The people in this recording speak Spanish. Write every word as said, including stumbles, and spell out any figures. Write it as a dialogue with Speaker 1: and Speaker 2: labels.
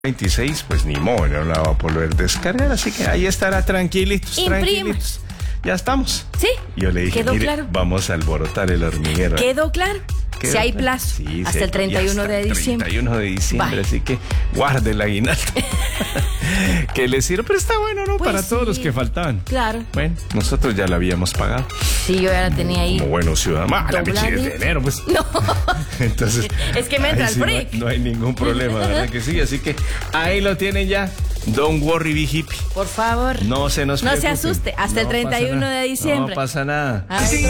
Speaker 1: veintiséis, pues ni modo, no la va a poder descargar, así que ahí estará tranquilitos,
Speaker 2: Imprima.
Speaker 1: tranquilitos. Ya estamos.
Speaker 2: Sí.
Speaker 1: Yo le dije,
Speaker 2: quedó
Speaker 1: mire,
Speaker 2: claro.
Speaker 1: vamos a alborotar el hormiguero.
Speaker 2: ¿Quedó claro?
Speaker 1: Quedó
Speaker 2: Si hay
Speaker 1: claro.
Speaker 2: plazo,
Speaker 1: Sí,
Speaker 2: hasta
Speaker 1: sí hay-
Speaker 2: el treinta y uno
Speaker 1: hasta
Speaker 2: de
Speaker 1: el
Speaker 2: diciembre.
Speaker 1: treinta y uno de diciembre,
Speaker 2: Bye.
Speaker 1: así que guarde el aguinaldo. Que le sirve, pero está bueno, ¿no?
Speaker 2: Pues
Speaker 1: Para todos
Speaker 2: sí.
Speaker 1: los que faltaban.
Speaker 2: Claro.
Speaker 1: Bueno, nosotros ya la habíamos pagado.
Speaker 2: Sí, yo ya la tenía ahí.
Speaker 1: Como buenos ciudadanos. Ah, la
Speaker 2: Dobladito.
Speaker 1: pichi de enero, pues.
Speaker 2: No.
Speaker 1: Entonces,
Speaker 2: Es que me entra
Speaker 1: ahí
Speaker 2: el
Speaker 1: sí no hay-
Speaker 2: break.
Speaker 1: No, hay ningún problema, ¿verdad que sí? Así que ahí lo tienen ya. Don't worry, be hippie.
Speaker 2: Por favor.
Speaker 1: No se nos
Speaker 2: No se
Speaker 1: preocupen.
Speaker 2: asuste. Hasta el
Speaker 1: No
Speaker 2: treinta y uno
Speaker 1: pasa nada.
Speaker 2: de diciembre.
Speaker 1: No pasa nada.
Speaker 2: Ay,